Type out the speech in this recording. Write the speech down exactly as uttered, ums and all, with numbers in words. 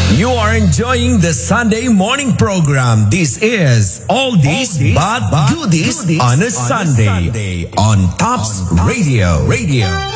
You are enjoying the Sunday morning program. This is All This But Do This on a Sunday on Tops Radio. Radio.